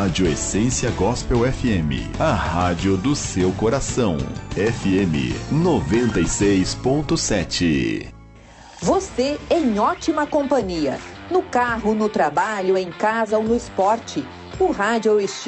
Rádio Essência Gospel FM, a rádio do seu coração. FM 96.7. Você em ótima companhia. No carro, no trabalho, em casa ou no esporte. O rádio é o estilo